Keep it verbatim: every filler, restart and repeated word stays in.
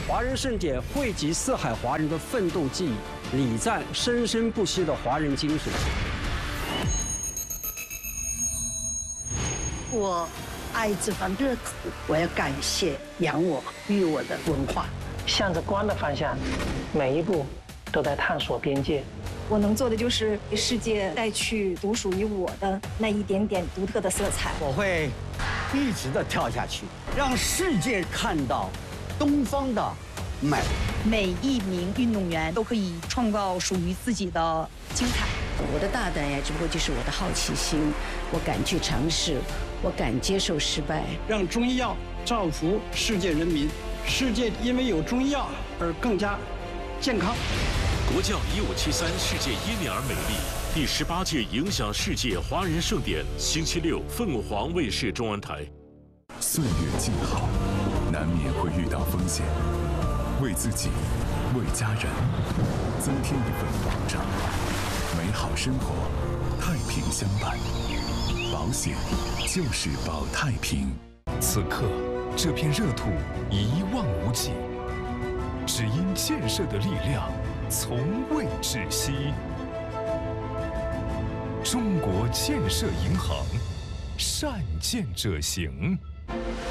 华人盛典汇集四海华人的奋斗记忆，礼赞生生不息的华人精神。 我爱这番热土，我要感谢养我育我的文化。 向着光的方向，每一步都在探索边界。 我能做的就是给世界带去独属于我的那一点点独特的色彩。 我会一直的跳下去，让世界看到东方的美。 每一名运动员都可以创造属于自己的精彩。 我的大胆呀，只不过就是我的好奇心，我敢去尝试，我敢接受失败。 让中医药造福世界人民，世界因为有中医药而更加健康。 国教一五七三世界因你而美丽第十八届影响世界华人盛典，星期六凤凰卫视中文台。 岁月静好，难免会遇到风险，为自己，为家人，增添一份保障。美好生活，太平相伴，保险就是保太平。 此刻，这片热土一望无际，只因建设的力量从未止息。中国建设银行，善建者行。